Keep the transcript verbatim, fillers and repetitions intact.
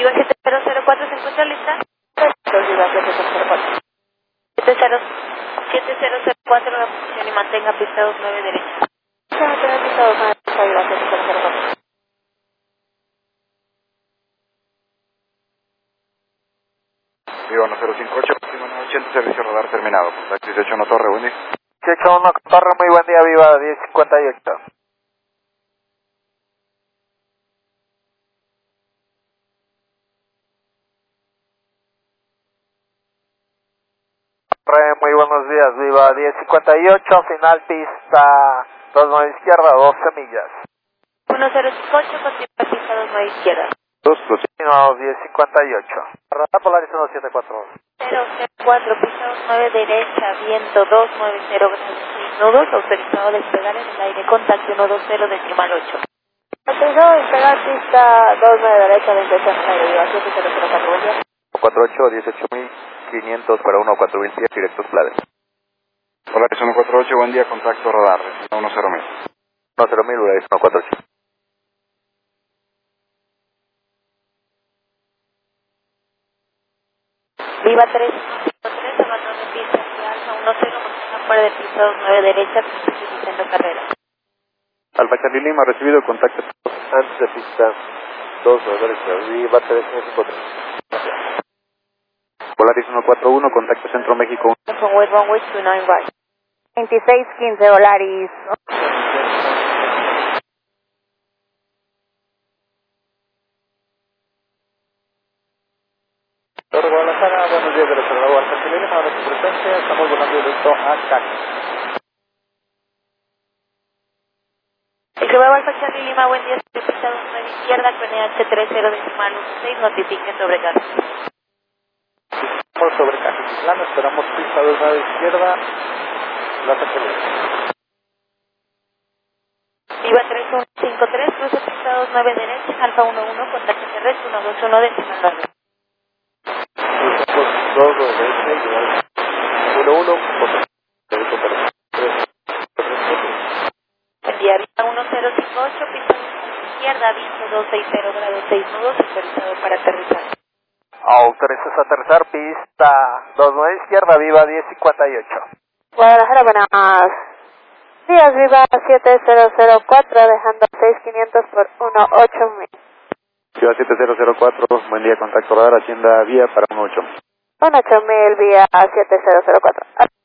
Viva siete cero cero cuatro, ¿se encuentra lista? Viva siete cero cero cuatro. siete cero cero cuatro, la posición y mantenga pista dos nueve derecha. Se me tiene pista dos nueve derecha, Viva siete cero cero cuatro. Viva uno cero cinco ocho, nueve ochenta, servicio radar terminado. Contacto dieciocho uno Torre, buen día. dieciocho uno Torre, muy buen día, Viva diez cincuenta y ocho. Torre, muy buenos días, Viva diez cincuenta y ocho, final pista dos nueve izquierda, doce millas. uno cero cinco ocho, continúa pista dos nueve izquierda. dos, dos. Continuamos diez cincuenta y ocho. Radar Polaris uno siete cuatro dos. cero cero cuatro, pista dos nueve derecha, viento dos nueve cero grados seis nudos, autorizado a despegar en el aire, contacto uno dos cero decimal ocho. Autorizado a despegar pista dos nueve derecha, veintiocho en el aire, Viva siete cero cero cuatro, buen día. cuatro ocho, dieciocho mil quinientos para uno cuatro mil pies, directos Polaris. Polaris uno cuatro ocho, buen día, contacto radar, uno cero mil. uno cero mil, Polaris uno cuatro ocho. Viva tres cinco tres, abandono de pista hacia Alfa uno cero, mantenga fuera de pista dos nueve derecha, iniciando carrera. Alfa Charlie Lima, recibido contacto. Antes de pista dos nueve derecha, Viva tres cinco tres. Polaris uno cuatro uno, contacto Centro México uno. Con wait runway two nine right. veintiséis quince Polaris. Torre Guadalajara, buenos días del observador Alfa Charlie Lima, ahora su presencia, estamos volando directo a C A C. El que va Alfa Charlie Lima, buen día, pista dos nueve izquierda, con E H tres cero decimal uno seis, notifique sobrecarga. Por sobre Cajitlán, esperamos pista dos nueve izquierda, Plaza Cholula. Viva tres uno cinco tres, cruce pista dos nueve derecha, Alfa uno uno, contacto terrestre uno dos uno decimal nueve. dos nueve derecha, uno uno, Buen día, Viva uno cero cinco ocho, pista dos nueve izquierda, viento dos seis cero grados seis nudos, autorizado para aterrizar. Autorizas a aterrizar, pista dos nueve izquierda, Viva diez cincuenta y ocho. Guadalajara, buenos días, Viva siete cero cero cuatro, dejando seis quinientos por uno ocho mil. Viva siete cero cero cuatro, buen día, contacto radar, hacienda vía para uno ocho. uno ocho mil, vía siete cero cero cuatro.